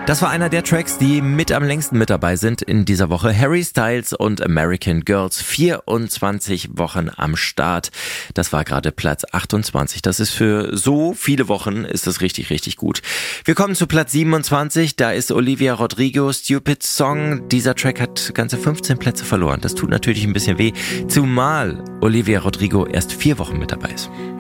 Das war einer der Tracks, die mit am längsten mit dabei sind in dieser Woche. Harry Styles und American Girls, 24 Wochen am Start. Das war gerade Platz 28. Das ist für so viele Wochen, ist das richtig, richtig gut. Wir kommen zu Platz 27. Da ist Olivia Rodrigo, Stupid Song. Dieser Track hat ganze 15 Plätze verloren. Das tut natürlich ein bisschen weh, zumal Olivia Rodrigo erst 4 Wochen mit dabei ist.